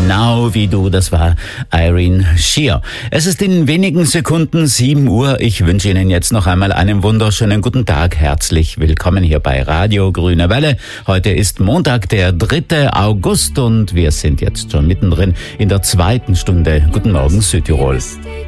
Genau wie du, das war Irene Shear. Es ist in wenigen Sekunden 7 Uhr. Ich wünsche Ihnen jetzt noch einmal einen wunderschönen guten Tag. Herzlich willkommen hier bei Radio Grüne Welle. Heute ist Montag, der 3. August und wir sind jetzt schon mittendrin in der zweiten Stunde. Guten Morgen, Südtirol.